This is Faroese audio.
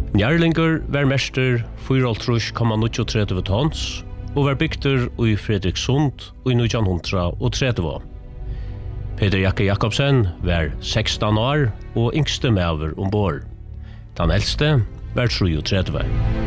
Njarlingur var mester 4,39 tons og var bygdur i Fredrikssund i 1930. Peter Jakke Jakobsen var 16 år og yngste maver ombord. Den eldste var 33.